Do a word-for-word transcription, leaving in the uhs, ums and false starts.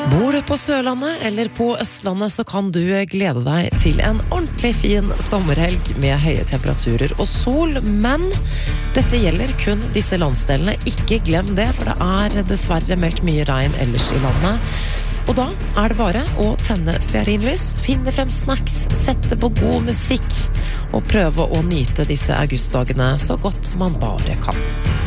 Bor du på Sørlandet eller på Østlandet, så kan du glede deg til en ordentlig fin sommerhelg med høye temperaturer og sol, men dette gjelder kun disse landsdelene. Ikke glem det, for det er dessverre meldt mye regn ellers i landet. Og da er det bare å tenne stearinlys, finne frem snacks, sette på god musikk og prøve å nyte disse augustdagene så godt man bare kan.